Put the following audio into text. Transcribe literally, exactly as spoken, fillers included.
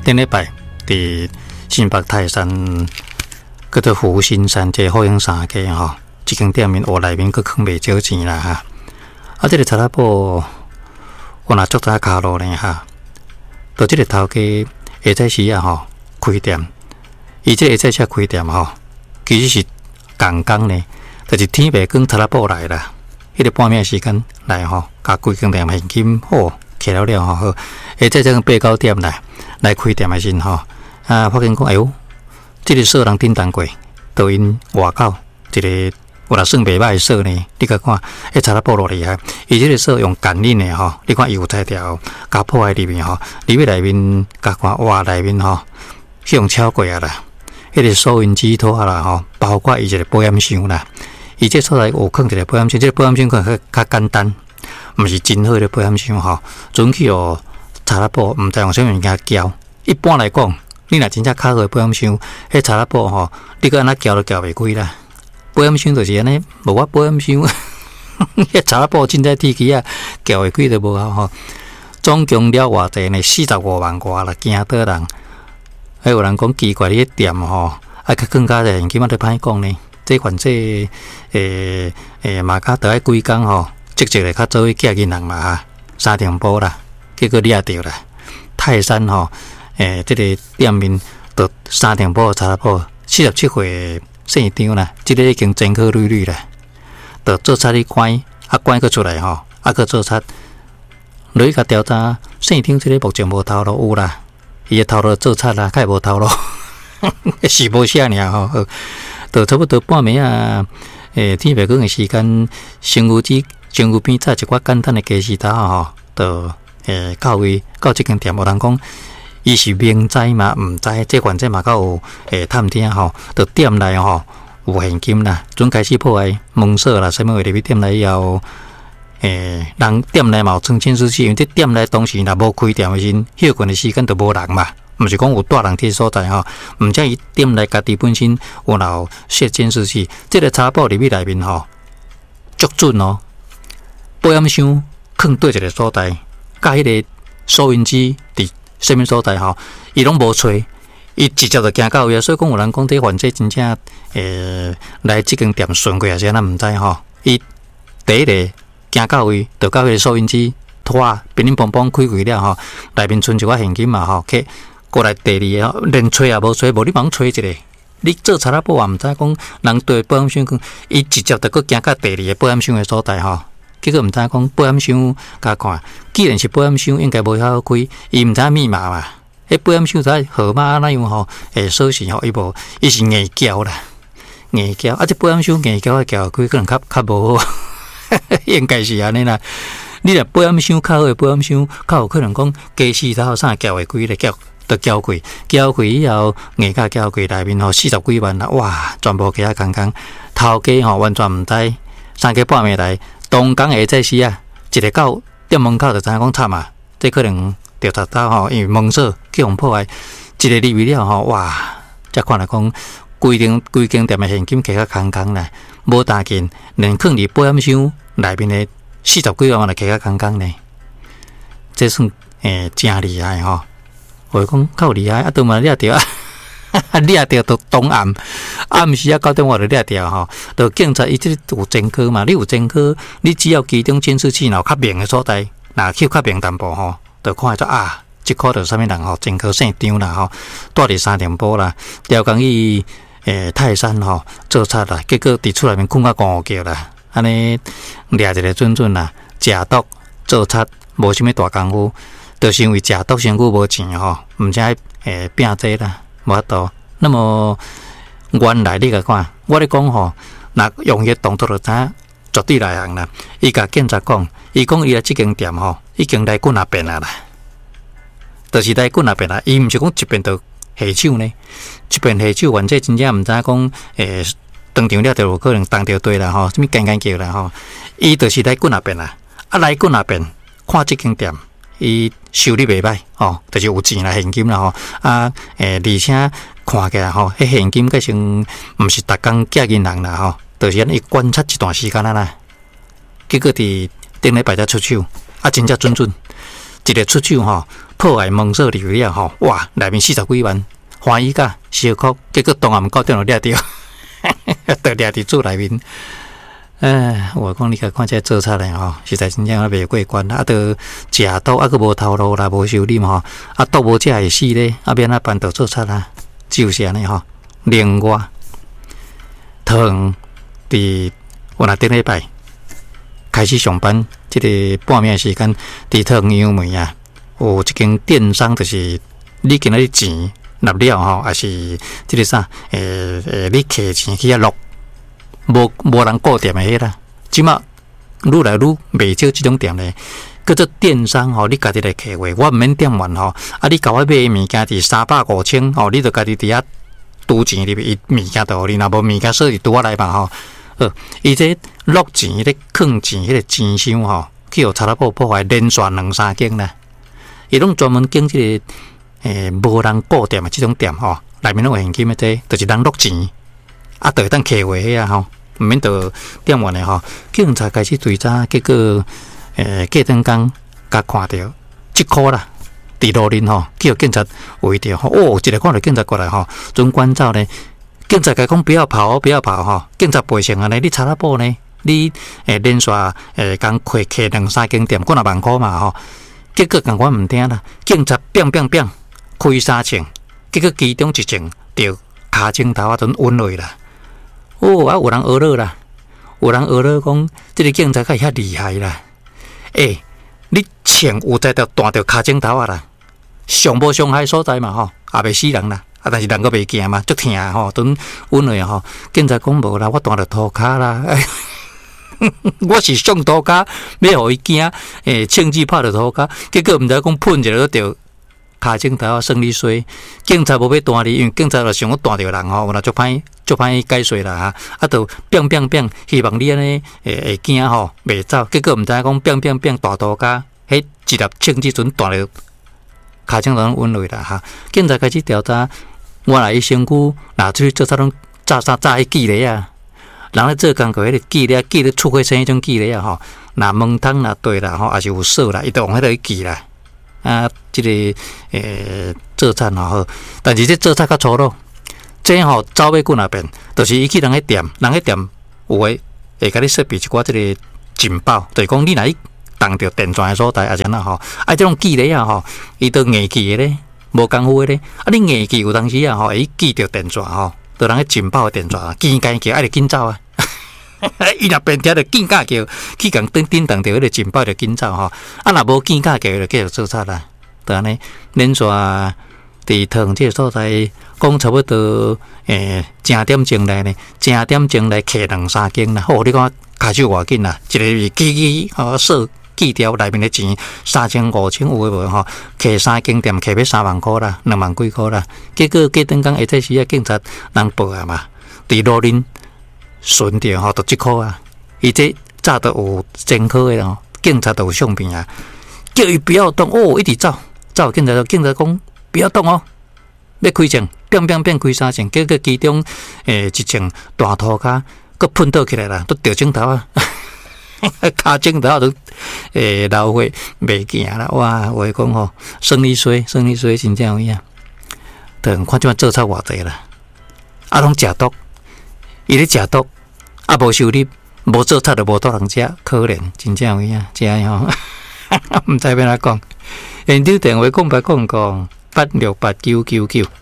顶礼拜伫新北泰山，叫做福新山这福兴三街吼，一间店面我内面佫坑袂少钱啦哈。啊，这个查拉布我若足早卡路呢哈，到这个头家下早时啊吼开店，伊这下早时开店吼，其实是共工呢，就是天白光查拉布来啦，迄个半暝时间来吼，甲规间店现金好起了了吼，好，下早这个八九点来来开店的时吼，啊，发现讲哎呦，这个数人订单过，都因外口一个。有啦，算袂歹数呢。你甲看，迄查拉布落厉害。伊即个数用感应的吼，你看油菜条加破坏里面吼，里面内面甲看哇内面吼，用超过啊啦。迄个收音机拖啦吼，包括伊一个保险箱啦，伊这出来有放一个保险箱，这个保险箱可能较简单，毋是真好的保险箱吼。准去哦，查拉布毋知用啥物件交。一般来讲，你若真正较好的保险箱，迄查拉布吼，你搁安那交都交袂开啦。保险箱就是安尼，无我保险箱，迄查拉布凊彩天气啊，交会开都无效吼。总共了偌济呢？四十五万外啦，惊倒人。还有人讲奇怪，你迄店吼，啊，较更加现金啊，都歹讲呢。这款这诶诶，嘛较得爱几工吼，积极来较早去寄银行嘛哈，三重埔啦，结果掠着啦。泰山吼，诶，这个店面到三重埔查拉布四十七岁。现场啦，即、这个已经真可绿绿啦，就做贼去关，啊关个出来吼，啊个做贼，落去甲调查，现场即个目前无头路有啦，伊个头路做贼啦，较无头路，是无啥尔吼，就差不多半暝啊，诶天白光的时间，生鱼子、生鱼片炸一寡简单的鸡丝刀吼，就诶到位到即间店，有人讲。伊是明知嘛，毋知这款这嘛较有诶探听吼，到店内吼有现金啦，准开始破坏蒙锁啦，啥物话入去店内以后，诶人店内嘛有装监视器，因为这店内当时若无开店的时，休困的时间就无人嘛，毋是讲有带人伫所在吼，毋则伊店内家己本身有闹设监视器，这个查甫入去内面吼，足准哦，保险箱放对一个所在，甲迄个收音机伫。什么所在吼？伊拢无吹，伊直接就行到位，所以讲有人讲这患者真正诶来即间店顺过也是咱毋知吼。伊第一个行到位，就到迄个收音机拖啊，乒乒乓乓开开了吼，内面存一寡现金嘛吼，去过来第二个连吹也无吹，无你忙吹一个，你做查拉布也毋知讲人对保险箱，伊直接就搁行到第二个保险箱的所在吼。结果毋知讲保险箱，甲看，既然是保险箱，应该无遐好开，伊毋知密码嘛。迄保险箱在号码那样吼，诶，锁匙吼，伊无，伊是硬胶啦，硬胶。啊，这保险箱硬胶的胶开，可能较较无好，应该是安尼啦。你若保险箱较好的保险箱，较有可能讲加四头啥胶会开咧，胶都胶开，胶开以后，硬胶胶开内面吼四十几万啦，哇，全部其他空空，头家吼完全毋知，三更半暝来。东港下早时啊，一个到店门口就知影讲惨啊，这可能调查到吼，因为蒙锁去互破坏，一个入去了吼，哇！才看来讲，规间规间店的现金加较空空啦，无大件，连放伫保险箱内面的四十几万来加较空空呢，这算诶真厉害吼！我讲够厉害，啊，都嘛掠着啊！掠着都东暗，暗时啊九点外就掠着吼，就警察伊即有侦科嘛，你有侦科，你只要其中监视器若较明的所在，若翕较明淡薄吼，就看出啊，即科着啥物人吼，侦科现场啦吼，住伫三重埔啦，调工去诶泰山吼做贼啦，结果伫厝内面困啊狂叫啦，安尼掠一个准准啦，食毒做贼无啥物大功夫，就是因为食毒身躯无钱吼，毋知诶拼这啦。无法度，那么原来你甲看，我咧讲吼，若用迄动作就知影绝对内行啦。伊甲警察讲，伊讲伊来即间店吼，已经来几啊遍啊啦，就是来几啊遍啦。伊毋是讲一遍就下手呢，一遍下手，原这真正毋知影讲诶，当场了就有可能当着对啦吼，什物干干叫啦吼，伊就是来几啊遍啦，啊来几啊遍，看即间店。伊收入袂歹吼，就是有钱啦，现金啦吼，啊，诶，而且看起来吼，迄现金计算毋是逐工寄银行啦吼，就是安尼观察一段时间啊啦，结果伫顶礼拜才出手，啊，真正准准， 一个出手吼，破坏蒙锁入了吼，哇，内面四十几万，欢喜甲小哭，结果当暗九点就掠着，得掠伫厝内面。哎，我讲你甲看这做贼嘞吼，实在真正啊袂过关，啊，都食毒啊，佫无头路啦，无收入吼，啊，毒无食会死咧，啊，免啊办到做贼啦，就是安尼吼。另外，汤伫我那顶礼拜开始上班，即、这个半暝时间，伫汤阳门啊，有一间电商，就是你今仔日钱纳了吼，还是即个啥？诶、欸、诶，你摕钱去遐落。无无人顾店的迄啦，即马愈来愈袂少即种店咧。叫做电商吼，你家己来客话，我毋免店员吼。啊，你甲我买物件伫三百五千吼，你著家己伫遐赌钱入去，伊物件著互你，若无物件说是拄我来嘛吼。好，伊这落钱、迄个坑钱、迄个钱箱吼，去互查拉布破坏连续两三间啦。伊拢专门经即个诶无人顾店的即种店吼，内面拢有现金的这，就是人落钱，啊，著会当客话遐吼。毋免到店员的吼，警察开始追查，结果诶，过灯工甲看到即箍啦，伫路林吼，叫警察围着吼，哦，一个看到警察过来吼，准关照呢，警察甲讲不要跑，不要跑吼，警察背成安尼，你查拉布呢？你诶连续诶讲开开两三间店，几若万箍嘛吼，结果共我毋听啦，警察砰砰砰开三枪，结果其中一枪着骹镜头啊，准晕落去啦。哦，啊，有人学了啦，有人学了讲，这个警察较遐厉害啦。诶、欸，你枪有在着弹着骹镜头啊啦，上无伤害所在嘛吼，也袂死人啦。啊，但是人个袂惊嘛，足疼吼，阵阮落吼，警察讲无啦，我弹着涂骹啦。我是上涂骹，要互伊惊，诶、欸，枪支拍着涂骹，结果毋知讲喷一下着骹镜头啊，算你衰。警察无要弹你，因为警察就想要弹着人吼，有啦足歹。就歹解说啦哈，啊，就变变变，希望你安尼会会惊吼，袂走。结果毋知讲变变变大刀架，迄一粒枪支阵弹了，骹枪都晕落啦哈。警察开始调查，我来伊身躯，若出去做啥拢炸炸炸迄记咧啊，人咧做工课迄个记咧，记咧出火生迄种记咧啊吼，若门窗若对啦吼，还是有锁啦，伊都用迄个去记啦。啊，即、這个诶做贼吼好，但是这做贼较粗鲁。这吼走尾几若遍，就是伊去人迄店，人迄店有诶会甲你设备一寡即个警报，就是讲你若去动着电钻诶所在，啊怎啊吼，啊即种记咧啊吼，伊都硬记诶咧，无功夫诶咧，啊你硬记有当时啊吼，会记着电钻吼，就人迄警报诶电钻，紧紧叫，爱着紧走啊，伊若变听着紧甲叫，去共叮叮当着迄个警报着紧走吼，啊若无紧甲叫就继续做贼啦，就安尼连续。伫汤这个所在，讲差不多诶，正点钟来呢，正点钟来客两三间啦。哦，你看骹手偌紧啦，一个是记记吼锁记掉内面的钱三千五千有诶无吼，客三间店客要三万块啦，两万几块啦。结果过顿讲下这时啊，警察人报啊嘛，伫路林顺着吼，就即块啊。伊这早都有监考诶吼，警察都有相片啊，叫伊不要动哦，一直走走，警察警察讲。不要动哦！要开枪，变变变开三枪，结果其中诶一枪大涂骹，佮喷倒起来啦，都掉镜头啊！骹镜头都诶流血袂行啦！哇，话讲吼，算你衰，算你衰，真正有影。等看即摆做贼偌济啦，啊，拢食毒，伊咧食毒，啊无收入，无做贼就无多人食，可怜，真正有影，真吼，毋知要哪讲。现场电话空白空空。八六八九九九。